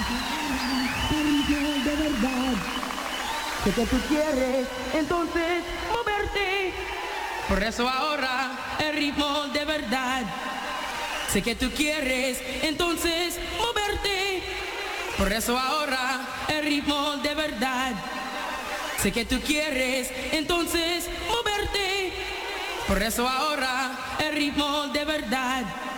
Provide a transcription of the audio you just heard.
De verdad, sé que tú quieres entonces moverte. Por eso ahora el ritmo de verdad. Sé que tú quieres entonces moverte. Por eso ahora el ritmo de verdad. Sé que tú quieres entonces moverte. Por eso ahora el ritmo de verdad.